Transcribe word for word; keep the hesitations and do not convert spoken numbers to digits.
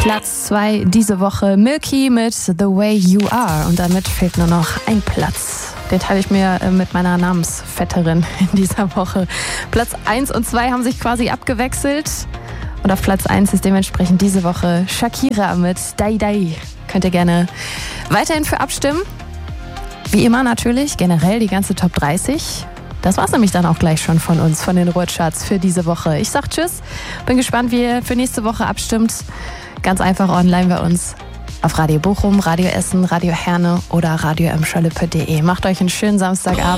Platz zwei diese Woche Milky mit The Way You Are. Und damit fehlt nur noch ein Platz. Den teile ich mir mit meiner Namensvetterin in dieser Woche. Platz eins und zwei haben sich quasi abgewechselt. Und auf Platz eins ist dementsprechend diese Woche Shakira mit Dai Dai. Könnt ihr gerne weiterhin für abstimmen. Wie immer natürlich, generell die ganze Top dreißig. Das war's nämlich dann auch gleich schon von uns, von den Ruhrcharts für diese Woche. Ich sag Tschüss, bin gespannt, wie ihr für nächste Woche abstimmt. Ganz einfach online bei uns auf Radio Bochum, Radio Essen, Radio Herne oder radio emscher lippe punkt de. Macht euch einen schönen Samstagabend.